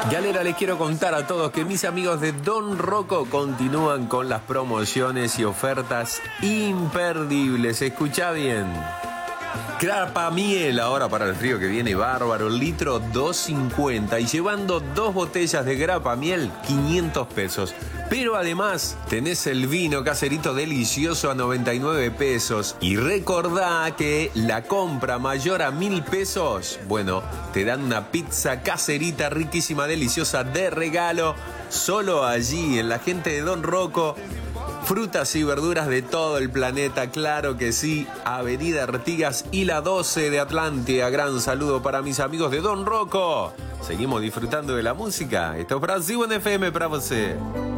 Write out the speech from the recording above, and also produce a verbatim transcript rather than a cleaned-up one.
Galera, les quiero contar a todos que mis amigos de Don Rocco continúan con las promociones y ofertas imperdibles. Escucha bien. Grapa miel ahora para el frío que viene bárbaro, el litro dos cincuenta y llevando dos botellas de grapa miel quinientos pesos. Pero además tenés el vino caserito delicioso a noventa y nueve pesos. Y recordá que la compra mayor a mil pesos, bueno, te dan una pizza caserita riquísima, deliciosa de regalo. Solo allí en la gente de Don Rocco. Frutas y verduras de todo el planeta, claro que sí. Avenida Artigas y la doce de Atlántida. Gran saludo para mis amigos de Don Rocco. Seguimos disfrutando de la música. Esto es Brasil en F M para você.